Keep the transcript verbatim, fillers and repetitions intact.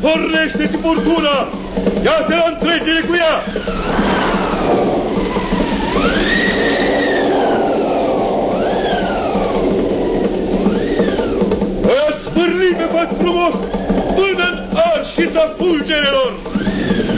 Pornește-ți furtuna! Ia-te la întregere cu ea! Aia smârli pe făt frumos până în arșița fulgerelor!